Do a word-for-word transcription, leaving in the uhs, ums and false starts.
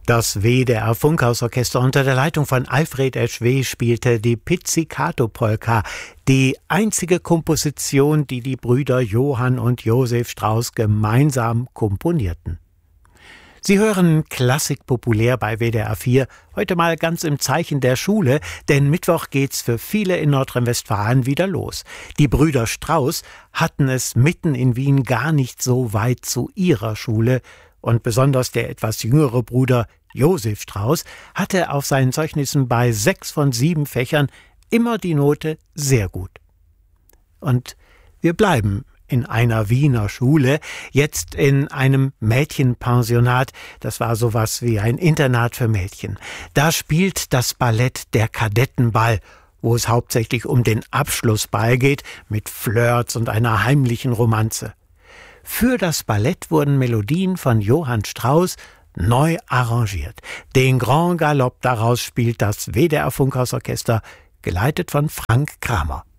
Das W D R Funkhausorchester unter der Leitung von Alfred Eschweh spielte die Pizzicato-Polka, die einzige Komposition, die die Brüder Johann und Josef Strauss gemeinsam komponierten. Sie hören Klassik populär bei W D R vier, heute mal ganz im Zeichen der Schule, denn Mittwoch geht's für viele in Nordrhein-Westfalen wieder los. Die Brüder Strauss hatten es mitten in Wien gar nicht so weit zu ihrer Schule, und besonders der etwas jüngere Bruder Josef Strauss hatte auf seinen Zeugnissen bei sechs von sieben Fächern immer die Note sehr gut. Und wir bleiben in einer Wiener Schule, jetzt in einem Mädchenpensionat, das war sowas wie ein Internat für Mädchen. Da spielt das Ballett Der Kadettenball, wo es hauptsächlich um den Abschlussball geht, mit Flirts und einer heimlichen Romanze. Für das Ballett wurden Melodien von Johann Strauss neu arrangiert. Den Grand Galopp daraus spielt das W D R Funkhausorchester, geleitet von Frank Kramer.